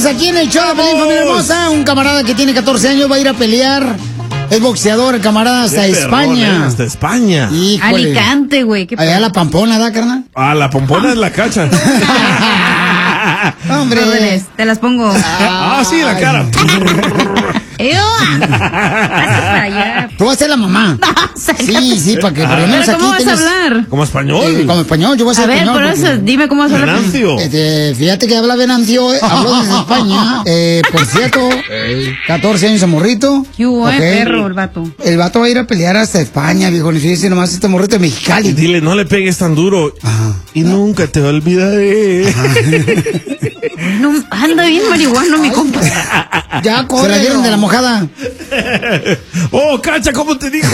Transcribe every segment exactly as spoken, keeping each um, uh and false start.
aquí en el show de Pelín, familia hermosa. Un camarada que tiene catorce años va a ir a pelear. Es boxeador, el camarada, hasta Qué España. perrón, ¿eh? Hasta España. Híjole. Alicante, güey. qué Allá la Pampona, ¿da, carnal? Ah, la pompona es la cacha. Hombre. órdenes, te las pongo. Ah, sí, la cara. ¡Eo! Para allá. Tú vas a ser la mamá. Sí, sí, para que por lo menos ¿Pero aquí cómo vas a tengas- hablar? Como español. Eh, como español, yo voy a ser A ver, español. por eso, porque- dime cómo vas a hablar. Venancio. Este, fíjate que habla Venancio, eh, habló desde España. Eh, por cierto, catorce años de morrito. ¿Qué hubo, eh, Ok. perro, el vato? El vato va a ir a pelear hasta España, viejo. Ni fíjese nomás este morrito de Y Mexicali. dile, no le pegues tan duro. Ajá. Y nunca te olvidaré. No, anda bien marihuano, mi compa. Ya, corre. Se la dieron de la mojada. Oh, cacha, ¿cómo te dijo?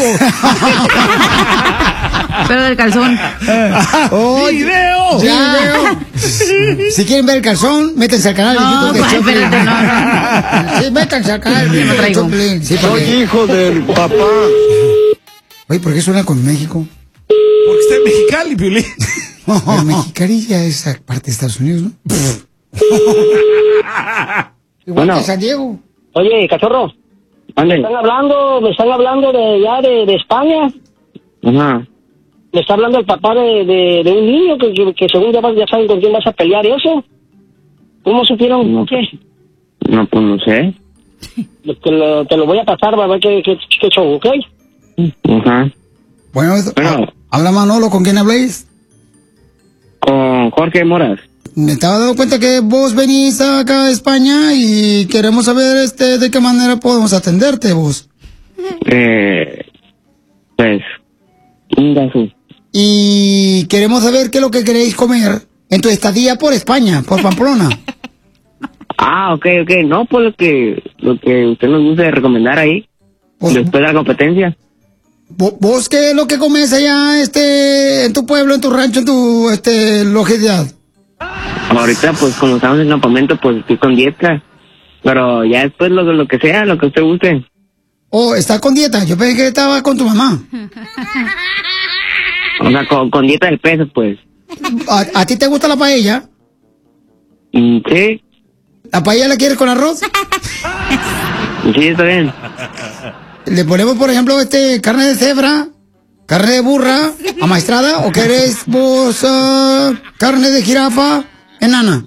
Pero del calzón. Oh, ¡Video! ya veo. Si quieren ver el calzón, métanse al canal. No, de pues, Choplin. espérate, no, no. Sí, métanse al canal de no traigo. Choplin. Sí, Soy porque... hijo del papá. Oye, ¿por qué suena con México? Porque está en Mexicali, Piolín. Pero Mexicali ya es esa parte de Estados Unidos, ¿no? Igual Bueno. que San Diego. Oye, cachorro, me Ande. están hablando, me están hablando de ya de, de España. Ajá. Me está hablando el papá de, de, de un niño que, que, que según ya, vas- ya saben con quién vas a pelear y eso. ¿Cómo supieron? No. ¿Qué? No, pues no sé. Te lo, te lo voy a pasar, va a ver qué, qué, qué show, ¿ok? Ajá. Bueno, Bueno. habla Manolo, ¿con quién habléis? Con Jorge Moras. Me estaba dando cuenta que vos venís acá a España y queremos saber este de qué manera podemos atenderte vos. Eh, pues, Ingasu. Y queremos saber qué es lo que queréis comer en tu estadía por España, por Pamplona. Ah, ok, ok. No, pues lo que, lo que usted nos gusta recomendar ahí. Pues- Después de la competencia. Vo- ¿Vos qué es lo que comes allá este en tu pueblo, en tu rancho, en tu este localidad? Ahorita, pues, como estamos en campamento, pues estoy con dieta. Pero ya después lo, lo que sea, lo que usted guste. Oh, ¿estás con dieta? Yo pensé que estaba con tu mamá. O sea, con, con dieta del peso, pues. ¿A, a ti te gusta la paella? Mm, Sí, ¿La paella la quieres con arroz? sí, está bien. Le ponemos, por ejemplo, este carne de cebra, carne de burra, amaestrada, o querés vos ah, carne de jirafa enana.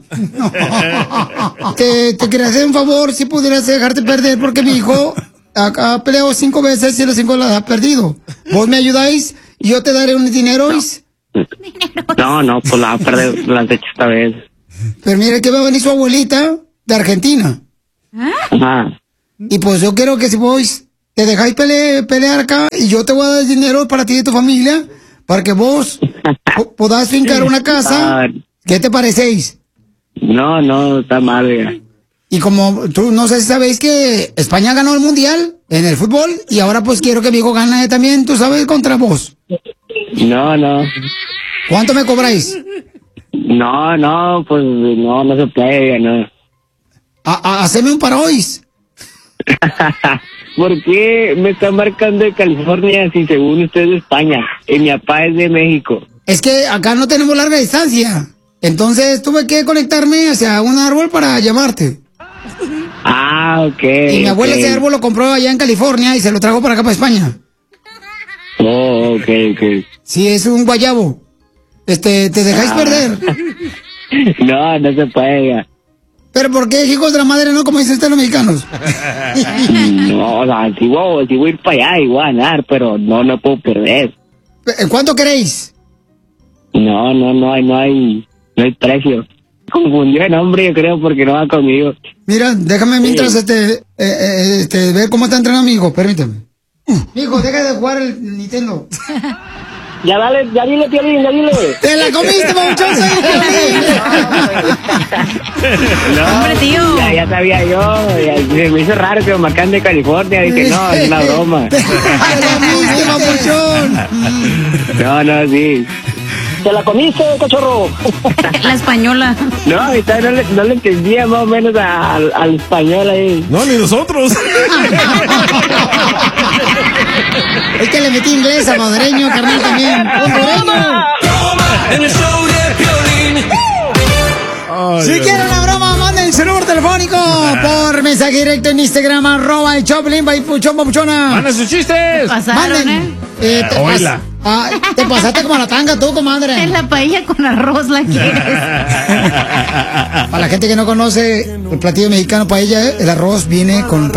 te, te quería hacer un favor si pudieras dejarte perder porque mi hijo acá ha peleado cinco veces y las cinco las ha perdido. Vos me ayudáis y yo te daré un dinero. No, no, pues la va a perder la fecha esta vez. Pero mire que va a venir su abuelita de Argentina. Ajá. Y pues yo quiero que si vos te dejáis pele- pelear acá y yo te voy a dar dinero para ti y tu familia para que vos po- podás fincar una casa. Ah, ¿Qué te parecéis? no, no, está mal, oiga. Y como tú no sé si sabéis que España ganó el mundial en el fútbol y ahora pues quiero que mi hijo gane también, tú sabes, contra vos. No, no. ¿Cuánto me cobráis? No, no, pues no, no se puede, oiga, no. A, a- haceme un parois. ¿Por qué me está marcando de California si según usted es de España y mi papá es de México? Es que acá no tenemos larga distancia. Entonces tuve que conectarme hacia un árbol para llamarte. Ah, ok. Y mi abuela ok. ese árbol lo compró allá en California y se lo trajo para acá, para España. Oh, ok, ok. Sí, es un guayabo. Este, te dejáis Ah. perder. No, no se puede, oiga. Pero ¿por qué hijos de la madre no como dicen ustedes los mexicanos? No, o sea, si voy, si voy a ir para allá y voy a ganar, pero no, no puedo perder. ¿Cuánto queréis? No, no, no hay, no hay, no hay precio. Confundió el nombre, yo creo, porque no va conmigo. Mira, déjame mientras este, eh, eh, este, ver cómo está entrenando mi hijo, permíteme. Hijo, deja de jugar el Nintendo. Ya dale, ya dile, Piolín, ya dile. ¡Te la comiste, babuchón! ¡Soy el Piolín! No, Hombre, tío. Ya, ya sabía yo, ya, se me hizo raro que me marcan de California, dije, no, es una broma. ¡Te la comiste, babuchón! No, no, sí. ¿Te la comiste, cachorro? La española. No, ahorita no le, no le entendía más o menos a- al, al español ahí. No, ni nosotros. Es que le metí inglés a madreño, carnal, también. ¡Hondureño! En el show de Piolín. Ay, Si ay, quieren una broma, manden su número telefónico telefónico, por mensaje directo en Instagram, arroba el Choplin, Papuchón, Papuchona. ¡Manda sus chistes! Pasaron, Manden. ¿eh? Eh, te, Oíla. pas- ah, te pasaste como la tanga tú, comadre. Es la paella con arroz la quieres. Para la gente que no conoce el platillo mexicano paella, el arroz viene con